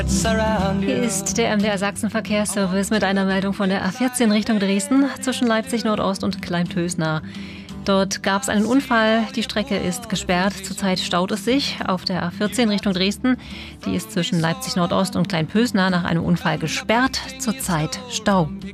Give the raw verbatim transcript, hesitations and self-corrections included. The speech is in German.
Hier ist der M D R Sachsen-Verkehrsservice mit einer Meldung von der A vierzehn Richtung Dresden zwischen Leipzig Nordost und Klein-Tösna. Dort gab es einen Unfall, die Strecke ist gesperrt, zurzeit staut es sich auf der A vierzehn Richtung Dresden. Die ist zwischen Leipzig Nordost und Klein-Tösna nach einem Unfall gesperrt, zurzeit Stau.